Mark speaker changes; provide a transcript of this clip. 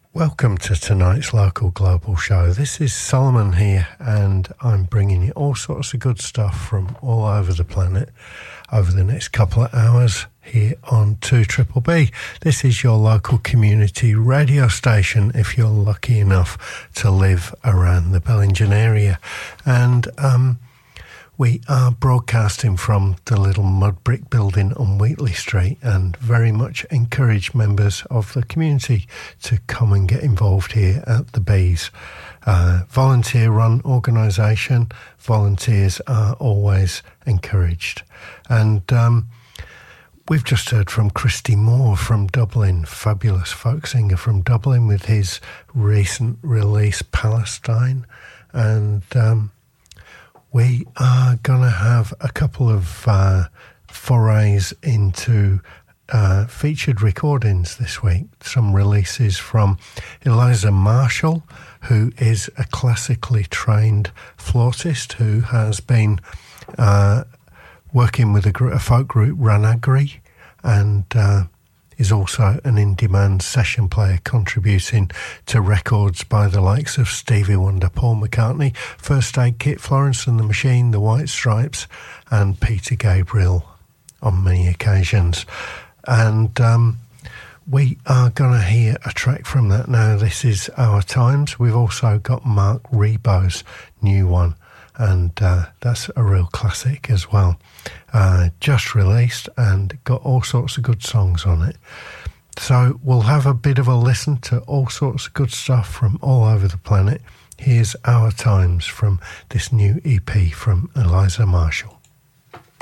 Speaker 1: Welcome to tonight's Local Global Show. This is Solomon here, and I'm bringing you all sorts of good stuff from all over the planet over the next couple of hours here on 2BBB. This is your local community radio station if you're lucky enough to live around the Bellingen area. And we are broadcasting from the little mud brick building on Wheatley Street, and very much encourage members of the community to come and get involved here at the Bees. Volunteer-run organisation. Volunteers are always encouraged. And we've just heard from Christy Moore from Dublin, fabulous folk singer from Dublin with his recent release, Palestine. And we are going to have a couple of forays into featured recordings this week. Some releases from Eliza Marshall, who is a classically trained flautist who has been working with a folk group, Ranagri, and is also an in-demand session player contributing to records by the likes of Stevie Wonder, Paul McCartney, First Aid Kit, Florence and the Machine, the White Stripes, and Peter Gabriel on many occasions. And we are going to hear a track from that now. This is Our Times. We've also got Mark Rebo's new one, and that's a real classic as well. Just released and got all sorts of good songs on it. So we'll have a bit of a listen to all sorts of good stuff from all over the planet. Here's Our Times from this new EP from Eliza Marshall.